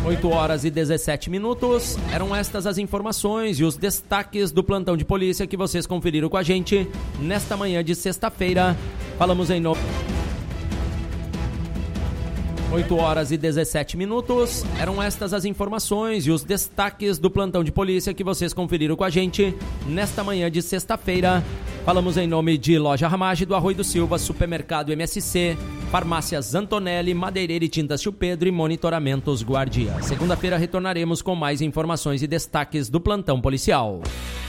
8h17. Eram estas as informações e os destaques do plantão de polícia que vocês conferiram com a gente nesta manhã de sexta-feira. Falamos em nome... 8h17. Eram estas as informações e os destaques do plantão de polícia que vocês conferiram com a gente nesta manhã de sexta-feira. Falamos em nome de Loja Ramage do Arroio do Silva, Supermercado MSC, Farmácias Antonelli, Madeireira e Tintas Tio Pedro e Monitoramentos Guardia. Segunda-feira retornaremos com mais informações e destaques do plantão policial.